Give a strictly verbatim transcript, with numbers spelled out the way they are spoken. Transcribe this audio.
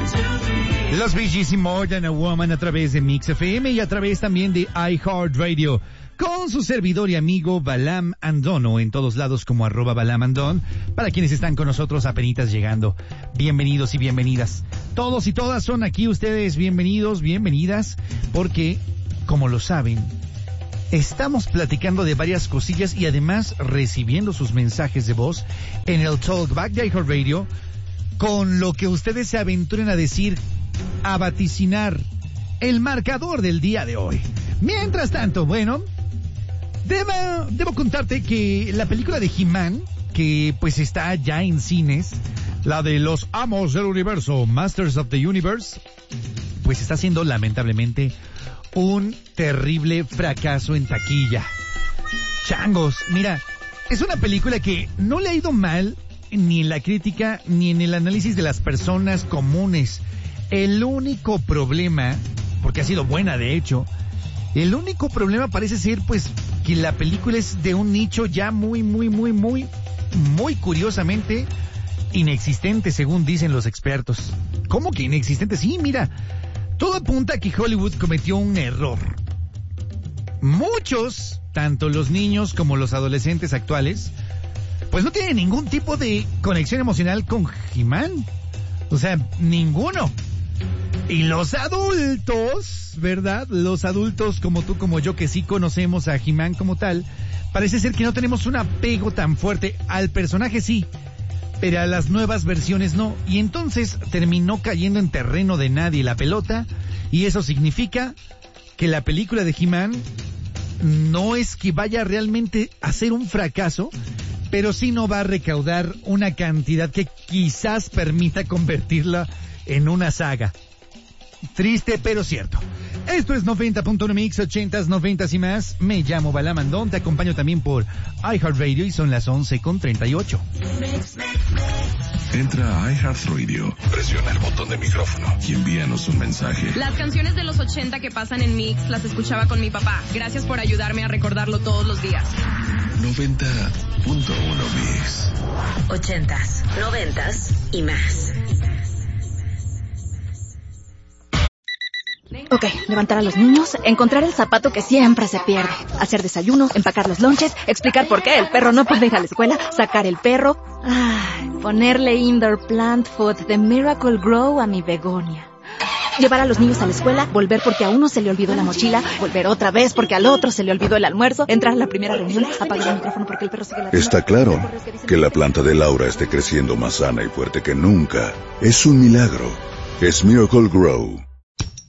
Los Bee Gees y More Than a Woman a través de Mix F M y a través también de iHeartRadio. Con su servidor y amigo Balam Andono en todos lados como arroba Balam Andon. Para quienes están con nosotros apenitas llegando, bienvenidos y bienvenidas. Todos y todas son aquí ustedes bienvenidos, bienvenidas, porque, como lo saben, estamos platicando de varias cosillas y además recibiendo sus mensajes de voz en el Talkback de iHeartRadio, con lo que ustedes se aventuren a decir, a vaticinar el marcador del día de hoy. Mientras tanto, bueno, debo, debo contarte que la película de He-Man, que pues está ya en cines, la de los amos del universo, Masters of the Universe, pues está siendo lamentablemente un terrible fracaso en taquilla. Changos, mira, es una película que no le ha ido mal ni en la crítica ni en el análisis de las personas comunes. El único problema, porque ha sido buena de hecho, el único problema parece ser pues que la película es de un nicho ya muy, muy, muy, muy, muy curiosamente inexistente, según dicen los expertos. ¿Cómo que inexistente? Sí, mira, todo apunta a que Hollywood cometió un error. Muchos, tanto los niños como los adolescentes actuales, pues no tienen ningún tipo de conexión emocional con He-Man. O sea, ninguno. Y los adultos, ¿verdad? Los adultos como tú, como yo, que sí conocemos a He-Man como tal, parece ser que no tenemos un apego tan fuerte. Al personaje sí, pero a las nuevas versiones no. Y entonces terminó cayendo en terreno de nadie la pelota, y eso significa que la película de He-Man no es que vaya realmente a ser un fracaso, pero sí no va a recaudar una cantidad que quizás permita convertirla en una saga. Triste, pero cierto. Esto es noventa punto uno Mix, ochentas, noventas y más. Me llamo Balam Andon, te acompaño también por iHeartRadio y son las once con treinta y ocho. Entra a iHeartRadio, presiona el botón de micrófono y envíanos un mensaje. Las canciones de los ochenta que pasan en Mix las escuchaba con mi papá. Gracias por ayudarme a recordarlo todos los días. noventa punto uno Mix. Ochentas, noventas y más. Ok, levantar a los niños, encontrar el zapato que siempre se pierde, hacer desayuno, empacar los lonches, explicar por qué el perro no puede ir a la escuela, sacar el perro, ay, ponerle indoor plant food de Miracle Grow a mi begonia. Llevar a los niños a la escuela, volver porque a uno se le olvidó la mochila, volver otra vez porque al otro se le olvidó el almuerzo, entrar a la primera reunión, apagar el micrófono porque el perro sigue ladrando. Está claro que la planta de Laura esté creciendo más sana y fuerte que nunca. Es un milagro. Es Miracle Grow.